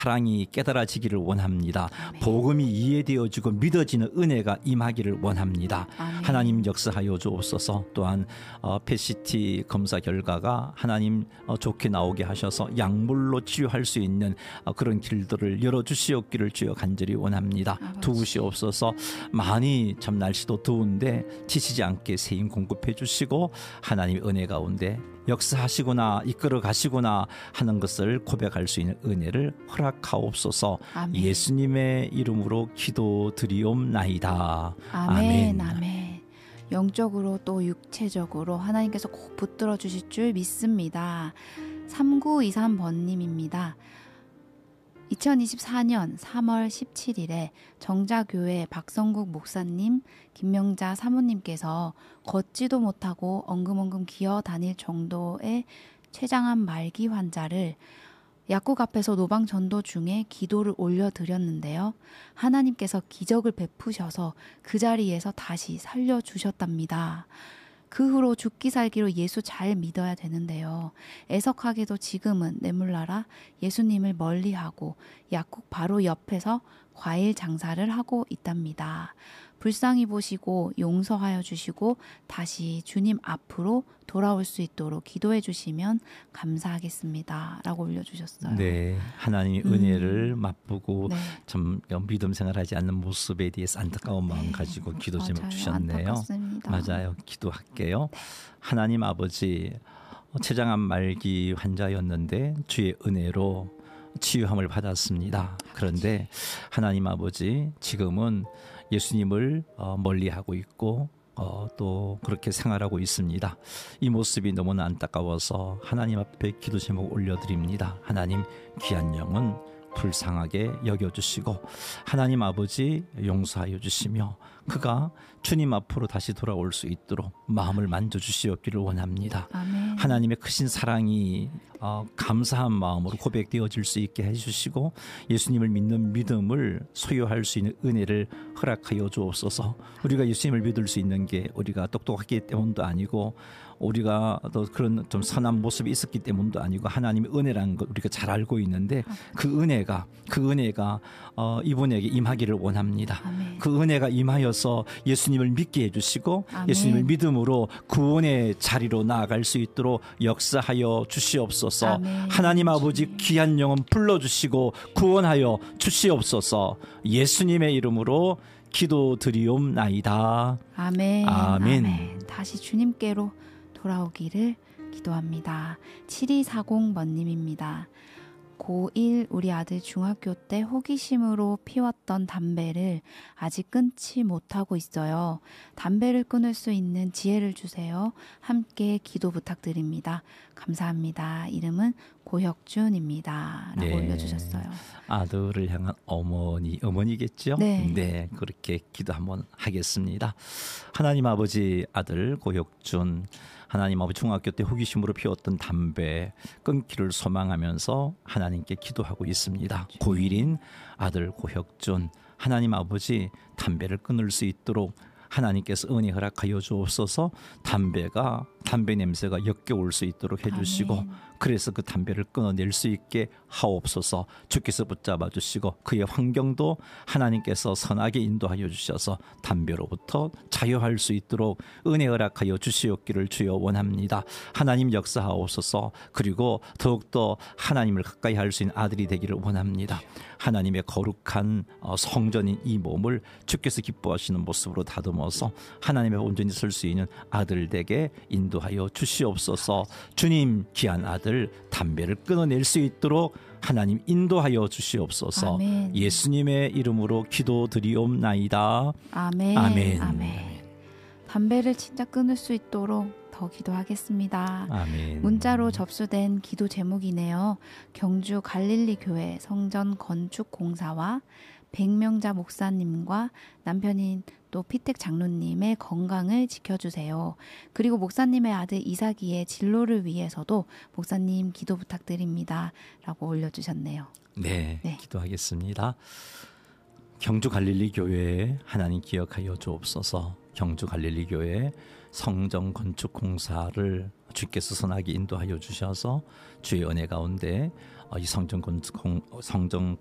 사랑이 깨달아지기를 원합니다. 아멘. 복음이 이해되어지고 믿어지는 은혜가 임하기를 원합니다. 아멘. 하나님 역사하여 주옵소서. 또한 PET 검사 결과가 하나님 좋게 나오게 하셔서 약물로 치료할 수 있는 그런 길들을 열어주시옵기를 주여 간절히 원합니다. 도우시옵소서. 많이 참 날씨도 더운데 지치지 않게 새 힘 공급해 주시고 하나님의 은혜 가운데 역사하시구나 이끌어 가시구나 하는 것을 고백할 수 있는 은혜를 허락하옵소서. 아멘. 예수님의 이름으로 기도드리옵나이다. 아멘. 아멘. 영적으로 또 육체적으로 하나님께서 꼭 붙들어 주실 줄 믿습니다. 3923번님입니다. 2024년 3월 17일에 정자교회 박성국 목사님, 김명자 사모님께서 걷지도 못하고 엉금엉금 기어 다닐 정도의 췌장암 말기 환자를 약국 앞에서 노방 전도 중에 기도를 올려드렸는데요. 하나님께서 기적을 베푸셔서 그 자리에서 다시 살려주셨답니다. 그 후로 죽기 살기로 예수 잘 믿어야 되는데요. 애석하게도 지금은 내몰라라 예수님을 멀리하고 약국 바로 옆에서 과일 장사를 하고 있답니다. 불쌍히 보시고 용서하여 주시고 다시 주님 앞으로 돌아올 수 있도록 기도해 주시면 감사하겠습니다. 라고 올려주셨어요. 네, 하나님의 은혜를 맛보고 네. 참 믿음 생활하지 않는 모습에 대해서 안타까운 마음 가지고 기도 제목 주셨네요. 안타깝습니다. 맞아요. 기도할게요. 하나님 아버지, 췌장암 말기 환자였는데 주의 은혜로 치유함을 받았습니다. 그런데 하나님 아버지, 지금은 예수님을 멀리하고 있고 또 그렇게 생활하고 있습니다. 이 모습이 너무나 안타까워서 하나님 앞에 기도 제목 올려드립니다. 하나님, 귀한 영은 불쌍하게 여겨주시고 하나님 아버지 용서하여 주시며 그가 주님 앞으로 다시 돌아올 수 있도록 마음을 만져주시옵기를 원합니다. 아멘. 하나님의 크신 사랑이 감사한 마음으로 고백되어질 수 있게 해주시고 예수님을 믿는 믿음을 소유할 수 있는 은혜를 허락하여 주옵소서. 우리가 예수님을 믿을 수 있는 게 우리가 똑똑하기 때문도 아니고 우리가 또 그런 좀 선한 모습이 있었기 때문도 아니고 하나님의 은혜라는 걸 우리가 잘 알고 있는데 그 은혜가 이분에게 임하기를 원합니다. 아멘. 그 은혜가 임하여서 예수님을 믿게 해주시고 아멘. 예수님을 믿음으로 구원의 자리로 나아갈 수 있도록 역사하여 주시옵소서. 아멘. 하나님 아버지, 귀한 영혼 불러주시고 구원하여 주시옵소서. 예수님의 이름으로 기도드리옵나이다. 아멘. 아멘. 아멘. 다시 주님께로 돌아오기를 기도합니다. 7240번님입니다. 고1 우리 아들 중학교 때 호기심으로 피웠던 담배를 아직 끊지 못하고 있어요. 담배를 끊을 수 있는 지혜를 주세요. 함께 기도 부탁드립니다. 감사합니다. 이름은 고혁준입니다. 라고 올려주셨어요. 아들을 향한 어머니겠죠? 네. 그렇게 기도 한번 하겠습니다. 하나님 아버지, 아들 고혁준, 하나님 아버지 중학교 때 호기심으로 피웠던 담배 끊기를 소망하면서 하나님께 기도하고 있습니다. 고1인 아들 고혁준, 하나님 아버지 담배를 끊을 수 있도록 하나님께서 은혜 허락하여 주옵소서. 담배 냄새가 역겨울 수 있도록 해주시고 아멘. 그래서 그 담배를 끊어낼 수 있게 하옵소서. 주께서 붙잡아 주시고 그의 환경도 하나님께서 선하게 인도하여 주셔서 담배로부터 자유할 수 있도록 은혜 허락하여 주시옵기를 주여 원합니다. 하나님 역사하옵소서. 그리고 더욱더 하나님을 가까이 할 수 있는 아들이 되기를 원합니다. 하나님의 거룩한 성전인 이 몸을 주께서 기뻐하시는 모습으로 다듬어서 하나님의 온전히 설 수 있는 아들에게 인도하여 주시옵소서. 주님, 귀한 아들 담배를 끊어낼 수 있도록 하나님 인도하여 주시옵소서. 아멘. 예수님의 이름으로 기도드리옵나이다. 아멘. 아멘. 아멘. 담배를 진짜 끊을 수 있도록 더 기도하겠습니다. 아멘. 문자로 접수된 기도 제목이네요. 경주 갈릴리 교회 성전 건축 공사와 백명자 목사님과 남편인 또 피택 장로님의 건강을 지켜주세요. 그리고 목사님의 아들 이삭이의 진로를 위해서도 목사님 기도 부탁드립니다. 라고 올려주셨네요. 네, 네. 기도하겠습니다. 경주 갈릴리 교회에 하나님 기억하여 주옵소서. 경주 갈릴리 교회 성전 건축 공사를 주께서 선하게 인도하여 주셔서 주의 은혜 가운데 이 성전